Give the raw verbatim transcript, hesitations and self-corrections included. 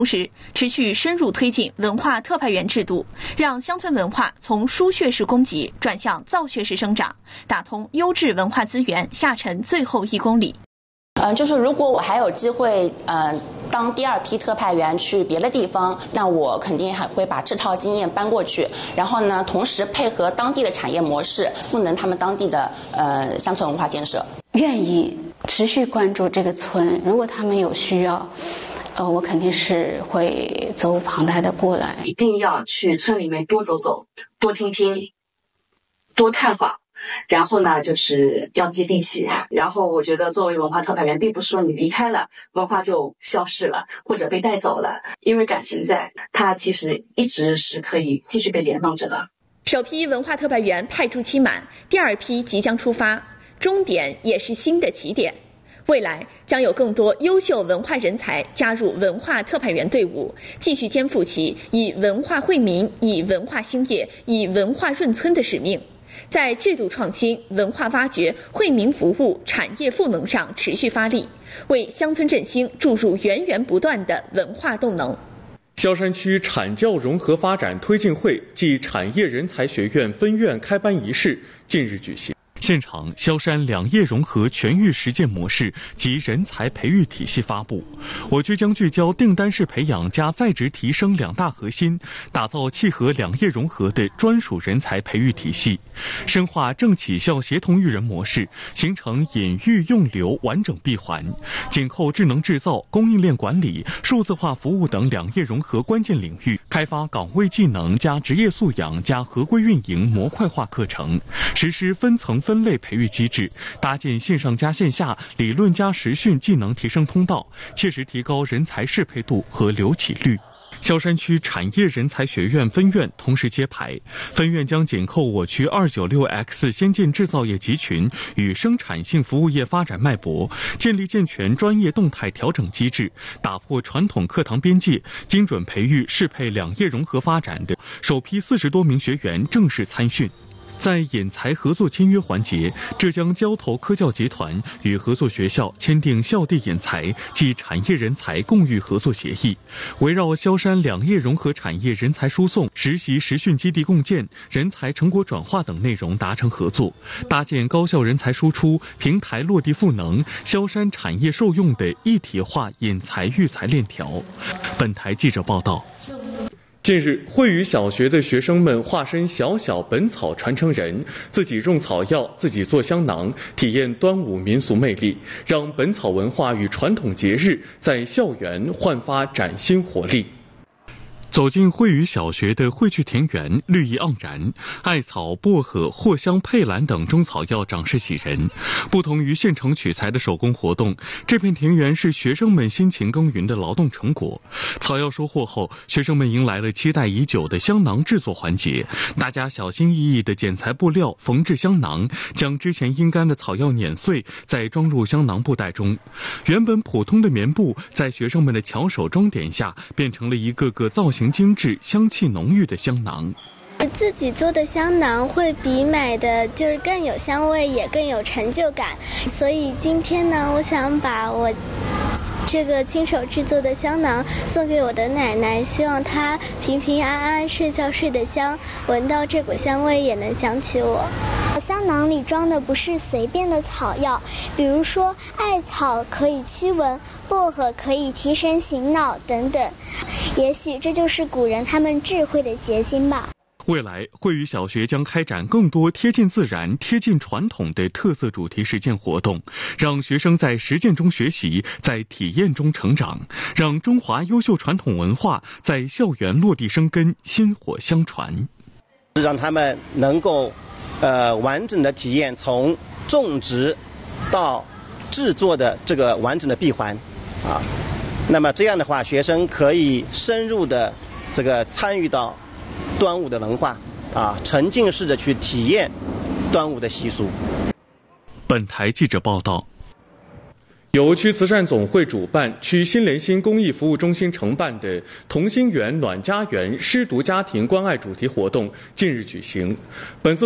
同时，持续深入推进文化特派员制度，让乡村文化从输血式供给转向造血式生长，打通优质文化资源下沉最后一公里。 呃，就是如果我还有机会，呃，当第二批特派员去别的地方，那我肯定还会把这套经验搬过去，然后呢，同时配合当地的产业模式，赋能他们当地的呃乡村文化建设。 愿意持续关注这个村，如果他们有需要。呃，我肯定是会责无旁贷的过来。 一定要去村里面多走走，多听听，多探访，然后呢，就是要接地气。然后我觉得作为文化特派员，并不是说你离开了，文化就消失了，或者被带走了，因为感情在，它其实一直是可以继续被联动着的。 首批文化特派员派驻期满，第二批即将出发，终点也是新的起点。未来将有更多优秀文化人才加入文化特派员队伍，继续肩负起以文化惠民、以文化兴业、以文化润村的使命，在制度创新、文化挖掘、惠民服务、产业赋能上持续发力，为乡村振兴注入源源不断的文化动能。 萧山区产教融合发展推进会暨产业人才学院分院开班仪式近日举行。现场，萧山两业融合全域实践模式及人才培育体系发布。我区将聚焦订单式培养加在职提升两大核心，打造契合两业融合的专属人才培育体系，深化政企校协同育人模式，形成引育用留完整闭环，紧扣智能制造、供应链管理、数字化服务等两业融合关键领域，开发岗位技能加职业素养加合规运营模块化课程，实施分层分分类培育机制，搭建线上加线下、理论加实训技能提升通道，切实提高人才适配度和留起率。萧山区产业人才学院分院同时揭牌，分院将紧扣我区 二九六 X 先进制造业集群与生产性服务业发展脉搏，建立健全专业动态调整机制，打破传统课堂边界，精准培育适配两业融合发展的首批四十多名学员正式参训。在引才合作签约环节，浙江交投科教集团与合作学校签订校地引才及产业人才共育合作协议，围绕萧山两业融合产业人才输送、实习实训基地共建、人才成果转化等内容达成合作，搭建高校人才输出、平台落地赋能、萧山产业受用的一体化引才育才链条。本台记者报道。近日，惠宇小学的学生们化身小小本草传承人，自己种草药，自己做香囊，体验端午民俗魅力，让本草文化与传统节日在校园焕发崭新活力。走进惠宇小学的惠趣田园，绿意盎然，艾草、薄荷、藿香、佩兰等中草药长势喜人。不同于现成取材的手工活动，这片田园是学生们辛勤耕耘的劳动成果。草药收获后，学生们迎来了期待已久的香囊制作环节。大家小心翼翼地剪裁布料，缝制香囊，将之前阴干的草药碾碎，再装入香囊布袋中。原本普通的棉布，在学生们的巧手装点下，变成了一个个造型精致、香气浓郁的香囊。 自己做的香囊会比买的就是更有香味，也更有成就感。所以今天呢，我想把我这个亲手制作的香囊送给我的奶奶，希望她平平安安睡觉睡得香，闻到这股香味也能想起我。 香囊里装的不是随便的草药，比如说艾草可以驱蚊，薄荷可以提神醒脑等等，也许这就是古人他们智慧的结晶吧。 未来，惠宇小学将开展更多贴近自然、贴近传统的特色主题实践活动，让学生在实践中学习，在体验中成长，让中华优秀传统文化在校园落地生根、薪火相传。 让他们能够呃完整的体验从种植到制作的这个完整的闭环啊。那么这样的话，学生可以深入的这个参与到端午的文化啊，沉浸式的去体验端午的习俗。 本台记者报道。由区慈善总会主办、区新联心公益服务中心承办的同心圆暖家园失独家庭关爱主题活动近日举行。本次